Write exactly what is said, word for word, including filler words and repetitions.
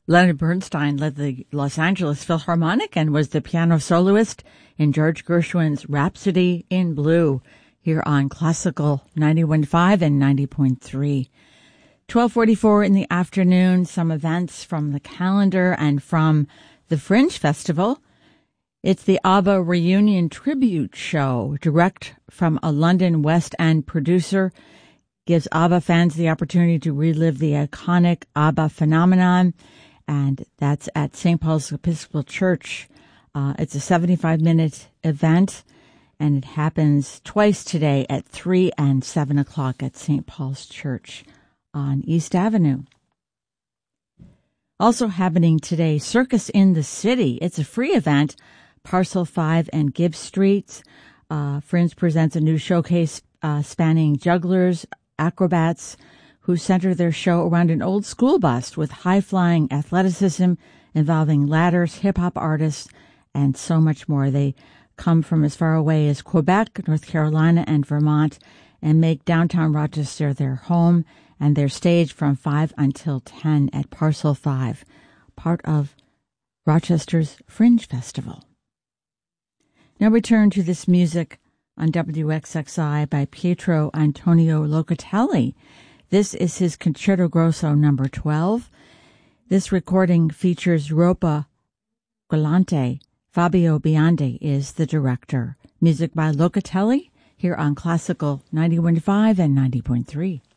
Leonard Bernstein led the Los Angeles Philharmonic and was the piano soloist in George Gershwin's Rhapsody in Blue here on Classical ninety-one point five and ninety point three. twelve forty-four in the afternoon, some events from the calendar and from the Fringe Festival. It's the ABBA Reunion Tribute Show, direct from a London West End producer. Gives ABBA fans the opportunity to relive the iconic ABBA phenomenon, and that's at Saint Paul's Episcopal Church. Uh, it's a seventy-five minute event, and it happens twice today at three and seven o'clock at Saint Paul's Church on East Avenue. Also happening today, Circus in the City. It's a free event, Parcel five and Gibbs Streets. Uh, Fringe presents a new showcase uh, spanning jugglers, acrobats who center their show around an old school bus with high-flying athleticism involving ladders, hip-hop artists, and so much more. They come from as far away as Quebec, North Carolina, and Vermont, and make downtown Rochester their home, and they're staged from five until ten at Parcel five, part of Rochester's Fringe Festival. Now return to this music on W X X I by Pietro Antonio Locatelli. This is his Concerto Grosso number twelve. This recording features Ropa Galante. Fabio Biondi is the director. Music by Locatelli here on Classical ninety-one point five and ninety point three.